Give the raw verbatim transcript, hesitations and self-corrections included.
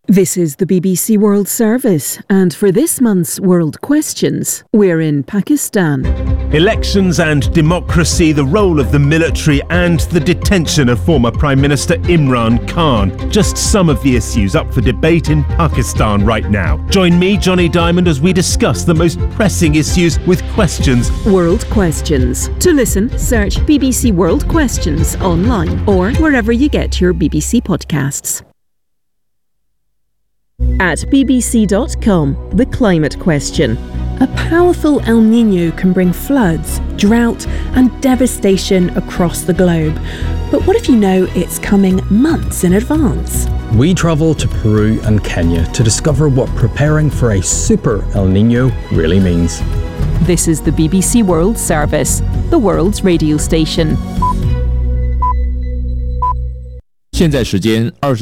This is the B B C World Service, and for this month's World Questions, we're in Pakistan. Elections and democracy, the role of the military and the detention of former Prime Minister Imran Khan. Just some of the issues up for debate in Pakistan right now. Join me, Johnny Diamond, as we discuss the most pressing issues with questions. World Questions. To listen, search B B C World Questions online or wherever you get your B B C podcasts. At b b c dot com, the climate question. A powerful El Niño can bring floods, drought and devastation across the globe. But what if you know it's coming months in advance? We travel to Peru and Kenya to discover what preparing for a super El Niño really means. This is the B B C World Service, the world's radio station. 现在时间二十